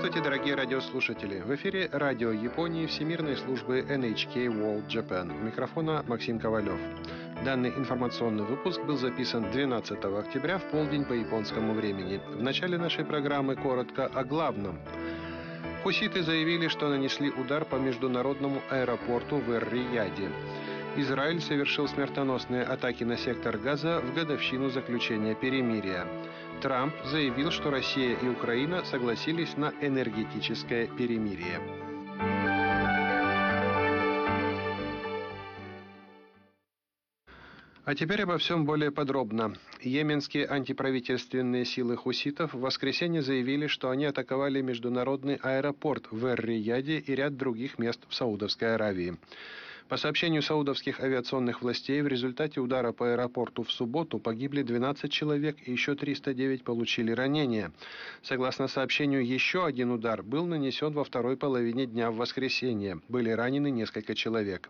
Здравствуйте, дорогие радиослушатели! В эфире радио Японии Всемирной службы NHK World Japan. У микрофона Максим Ковалев. Данный информационный выпуск был записан 12 октября в полдень по японскому времени. В начале нашей программы коротко о главном. Хуситы заявили, что нанесли удар по международному аэропорту в Эр-Рияде. Израиль совершил смертоносные атаки на сектор Газа в годовщину заключения перемирия. Трамп заявил, что Россия и Украина согласились на энергетическое перемирие. А теперь обо всем более подробно. Йеменские антиправительственные силы хуситов в воскресенье заявили, что они атаковали международный аэропорт в Эр-Рияде и ряд других мест в Саудовской Аравии. По сообщению саудовских авиационных властей, в результате удара по аэропорту в субботу погибли 12 человек и еще 309 получили ранения. Согласно сообщению, еще один удар был нанесен во второй половине дня в воскресенье. Были ранены несколько человек.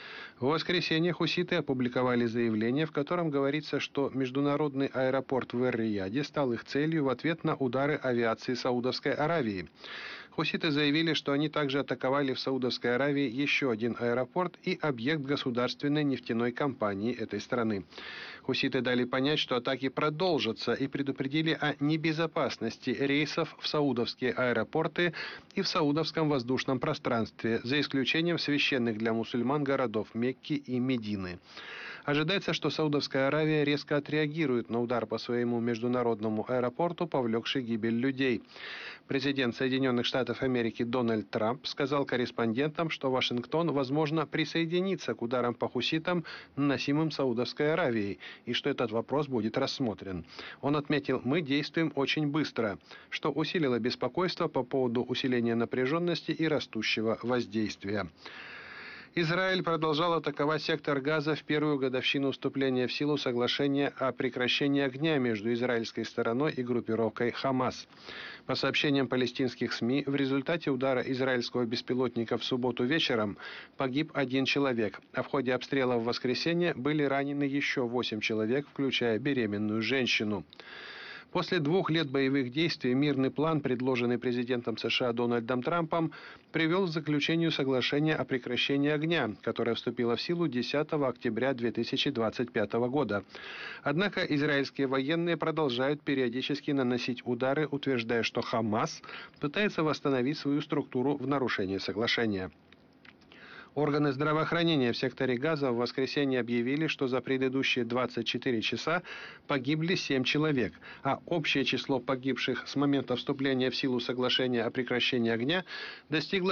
В воскресенье хуситы опубликовали заявление, в котором говорится, что международный аэропорт в Эр-Рияде стал их целью в ответ на удары авиации Саудовской Аравии. Хуситы заявили, что они также атаковали в Саудовской Аравии еще один аэропорт и объект государственной нефтяной компании этой страны. Хуситы дали понять, что атаки продолжатся, и предупредили о небезопасности рейсов в саудовские аэропорты и в саудовском воздушном пространстве, за исключением священных для мусульман городов Мекки и Медины. Ожидается, что Саудовская Аравия резко отреагирует на удар по своему международному аэропорту, повлекший гибель людей. Президент Соединенных Штатов Америки Дональд Трамп сказал корреспондентам, что Вашингтон, возможно, присоединится к ударам по хуситам, наносимым Саудовской Аравией, и что этот вопрос будет рассмотрен. Он отметил: «Мы действуем очень быстро», что усилило беспокойство по поводу усиления напряженности и растущего воздействия. Израиль продолжал атаковать сектор Газа в первую годовщину вступления в силу соглашения о прекращении огня между израильской стороной и группировкой Хамас. По сообщениям палестинских СМИ, в результате удара израильского беспилотника в субботу вечером погиб один человек, а в ходе обстрела в воскресенье были ранены еще 8 человек, включая беременную женщину. После 2 лет боевых действий мирный план, предложенный президентом США Дональдом Трампом, привел к заключению соглашения о прекращении огня, которое вступило в силу 10 октября 2025 года. Однако израильские военные продолжают периодически наносить удары, утверждая, что Хамас пытается восстановить свою структуру в нарушении соглашения. Органы здравоохранения в секторе Газа в воскресенье объявили, что за предыдущие 24 часа погибли 7 человек, а общее число погибших с момента вступления в силу соглашения о прекращении огня достигло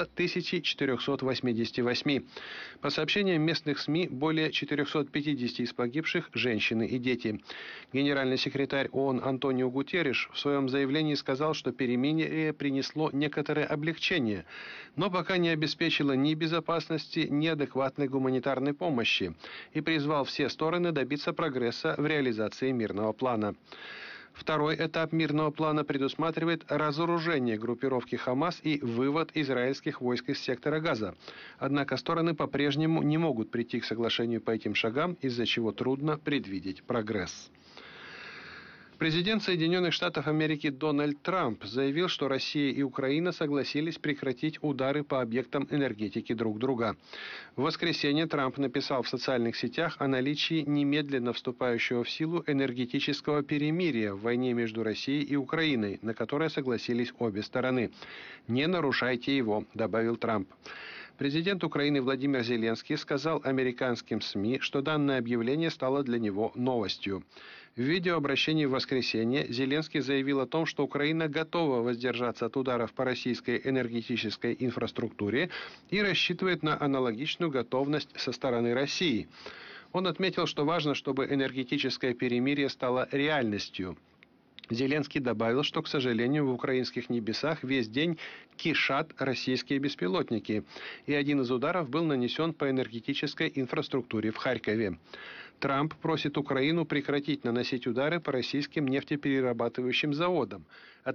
1488. По сообщениям местных СМИ, более 450 из погибших – женщины и дети. Генеральный секретарь ООН Антонио Гутерриш в своем заявлении сказал, что перемирие принесло некоторое облегчение, но пока не обеспечило ни безопасности, ни адекватной гуманитарной помощи, и призвал все стороны добиться прогресса в реализации мирного плана. Второй этап мирного плана предусматривает разоружение группировки Хамас и вывод израильских войск из сектора Газа. Однако стороны по-прежнему не могут прийти к соглашению по этим шагам, из-за чего трудно предвидеть прогресс. Президент Соединенных Штатов Америки Дональд Трамп заявил, что Россия и Украина согласились прекратить удары по объектам энергетики друг друга. В воскресенье Трамп написал в социальных сетях о наличии немедленно вступающего в силу энергетического перемирия в войне между Россией и Украиной, на которое согласились обе стороны. «Не нарушайте его», — добавил Трамп. Президент Украины Владимир Зеленский сказал американским СМИ, что данное объявление стало для него новостью. В видеообращении в воскресенье Зеленский заявил о том, что Украина готова воздержаться от ударов по российской энергетической инфраструктуре и рассчитывает на аналогичную готовность со стороны России. Он отметил, что важно, чтобы энергетическое перемирие стало реальностью. Зеленский добавил, что, к сожалению, в украинских небесах весь день кишат российские беспилотники, и один из ударов был нанесен по энергетической инфраструктуре в Харькове. Трамп просит Украину прекратить наносить удары по российским нефтеперерабатывающим заводам,